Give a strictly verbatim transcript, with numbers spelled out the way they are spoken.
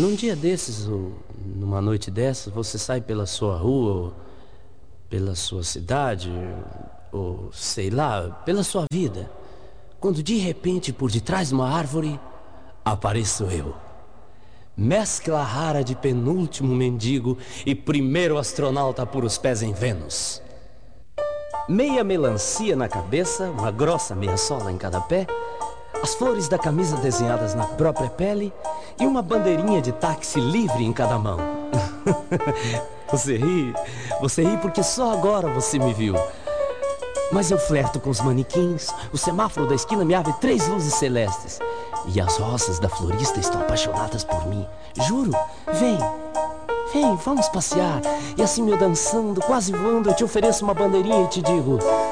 num dia desses, ou numa noite dessas, você sai pela sua rua, ou pela sua cidade, ou sei lá, pela sua vida, quando de repente, por detrás de uma árvore, apareço eu. Mescla rara de penúltimo mendigo e primeiro astronauta por os pés em Vênus. Meia melancia na cabeça, uma grossa meia sola em cada pé, as flores da camisa desenhadas na própria pele e uma bandeirinha de táxi livre em cada mão. Você ri, você ri porque só agora você me viu. Mas eu flerto com os manequins, o semáforo da esquina me abre três luzes celestes. E as rosas da florista estão apaixonadas por mim. Juro, vem, vem, vamos passear. E assim eu dançando, quase voando, eu te ofereço uma bandeirinha e te digo: